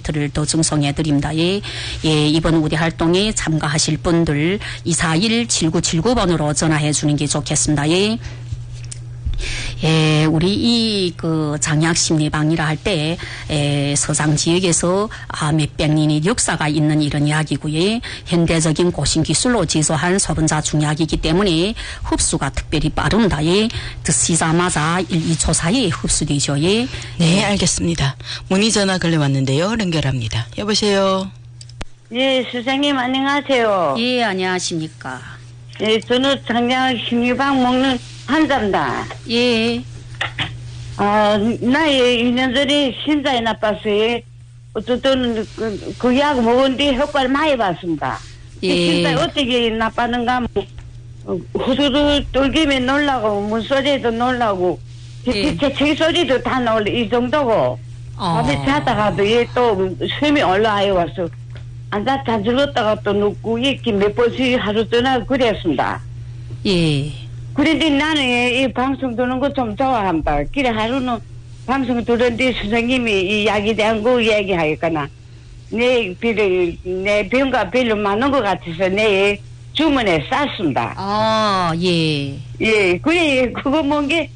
세트를 더 증송해 드립니다. 예, 이번 우리 활동에 참가하실 분들 241-7979번으로 전화해 주는 게 좋겠습니다. 예. 예, 우리 이 장약심리방이라 할 때 서장 지역에서 몇백 년의 역사가 있는 이런 이야기고요. 현대적인 고신 기술로 제조한 소분자 중약이기 때문에 흡수가 특별히 빠릅니다. 예, 드시자마자 1, 2초 사이에 흡수되죠. 예. 네, 알겠습니다. 문의 전화 걸려왔는데요. 연결합니다. 여보세요. 예, 수장님 안녕하세요. 예, 안녕하십니까. 예, 저는 장약심리방 먹는 환자입니다. 예. 나 2년 전에 심장이 나빴어요. 어쨌든 그 약 먹었는데 효과를 많이 봤습니다. 예. 심장이 어떻게 나빴는가 후두두 떨기면 놀라고 문소리도 놀라고 예. 제 소리도 다 놀라 이 정도고 밤에 자다가도 또 숨이 올라와요 와서 앉아 잠들었다가 또 눕고 이렇게 몇 번씩 하루 전화 그랬습니다. 예. 그런데 나는 이 방송 듣는 거 좀 좋아한다. 그래 하루는 방송 듣는데 선생님이 이 약에 대한 거 이야기하니까 내 병과 별로 많은 것 같아서 내 주문에 쌌습니다. 아, 예. 예, 그래 그거 뭔 게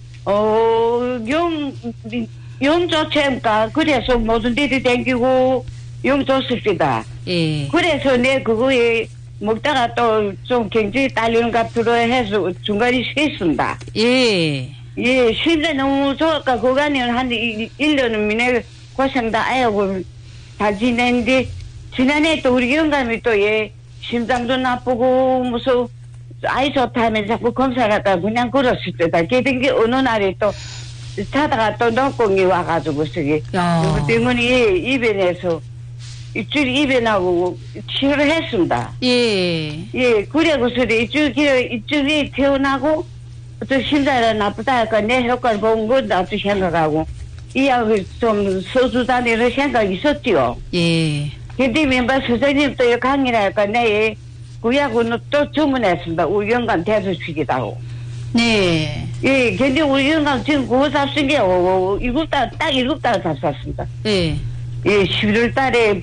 용 좋지않까 그래서 모든 데도 댕기고 용 좋습니다. 예. 그래서 내 그거에 먹다가 또 좀 경제에 딸리는 값으로 해서 중간에 쉬었습니다. 예. 예, 심장이 너무 좋을까, 그간에는 한 1년은 미네 고생 다 하고 다 지냈는데, 지난해 또 우리 영감이 또 심장도 나쁘고, 무슨, 아이 좋다면 자꾸 검사를 하다가 그냥 걸었을 때다. 걔든 게 어느 날에 또 자다가 또 녹공이 와가지고, 저기, 병원이 입원해서, 일주일 입원하고 치료를 했습니다. 예. 예, 그래고서 일주일에 태어나고, 또 심장이 나쁘다 하니까 내 효과를 본 건 나도 생각하고, 이 약을 좀 써주다니는 생각이 있었지요. 예. 근데 멤버 선생님 또 강의를 하니까 내 그 약은 또 주문했습니다. 우리 영감 대수식이라고. 네. 예, 근데 우리 영감 지금 그거 잡순 게 7달 잡았습니다. 예. 예, 11월 달에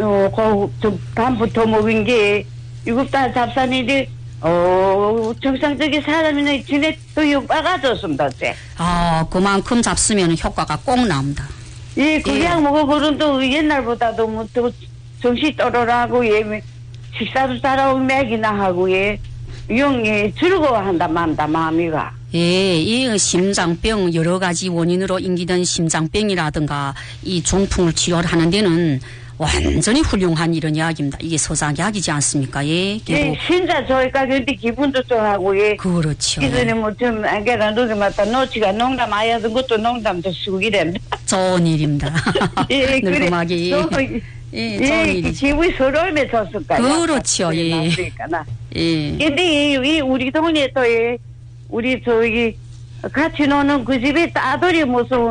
밤부터 먹은 게 7달 잡사는데, 정상적인 사람이나 지내 또 빠가졌습니다, 쟤. 그만큼 잡수면 효과가 꼭 나옵니다. 예, 그 약 먹어보면 또 옛날보다도 뭐 또 정신 떨어라고, 식사도 잘하고 맥이나 하고, 용이 즐거워한다, 마음이가. 예, 이 심장병 여러 가지 원인으로 인기된 심장병이라든가 이 중풍을 치료를 하는 데는 완전히 훌륭한 이런 약입니다. 이게 서장약이지 않습니까? 예. 예, 진짜 좋으니까 근데 기분도 좋아하고, 그렇죠. 기존에 뭐 좀 안개가 누게 맞다 노치가 농담 아야 든 것도 농담도 쓰고 이래. 좋은 일입니다. 예, 늙음하기. 예, 좋은 일이죠. 기분이 서러움에 졌을까요? 그렇죠, 예. 예. 근데 이 우리 동네 또 우리 저기 같이 노는 그 집에 아들이 무슨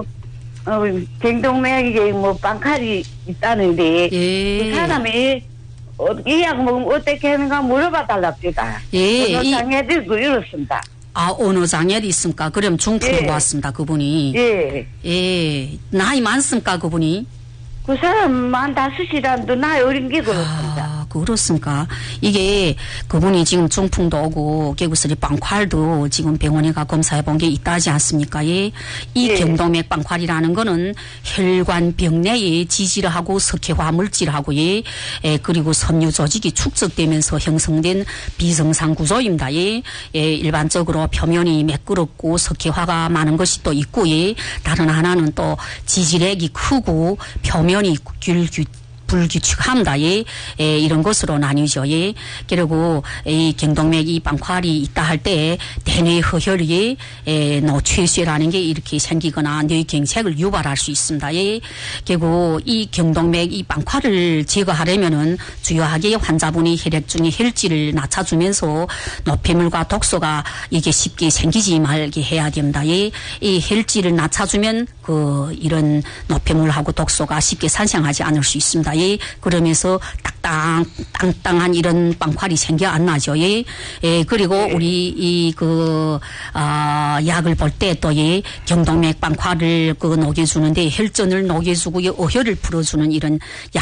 경동맥에 뭐 빵칼이 있다는데 그 사람이 이 약 먹으면 어떻게 하는가 물어봐 달랍니다. 예. 어느 장애들도 이렇습니다. 어느 장애도 있습니까? 그럼 중풍으로 왔습니다. 그분이. 예. 예. 나이 많습니까? 그분이? 그 사람 45이라도 나이 어린 게 그렇습니다. 그렇습니까? 이게 그분이 지금 중풍도 오고 개구스리 빵칼도 지금 병원에 가 검사해 본 게 있다지 않습니까? 이 경동맥 빵칼이라는 거는 혈관벽 내에 지질하고 석회화 물질하고 그리고 섬유 조직이 축적되면서 형성된 비정상 구조입니다. 일반적으로 표면이 매끄럽고 석회화가 많은 것이 또 있고 다른 하나는 또 지질액이 크고 표면이 불규칙합니다. 이런 것으로 나뉘죠. 그리고 이 경동맥 이 빵칼이 있다 할 때 대뇌 허혈이 노출血라는 게 이렇게 생기거나 뇌경색을 유발할 수 있습니다. 그리고 이 경동맥 이 빵칼을 제거하려면은 주요하게 환자분이 혈액 중에 혈질을 낮춰주면서 노폐물과 독소가 이게 쉽게 생기지 말게 해야 됩니다. 이 혈질을 낮춰주면 이런 노폐물하고 독소가 쉽게 산생하지 않을 수 있습니다. 그러면서 땅땅한 이런 빵칼이 생겨 안 나죠. 그리고 우리 약을 볼 때 또 경동맥 빵칼을 녹여주는데 혈전을 녹여주고 어혈을 풀어주는 이런 약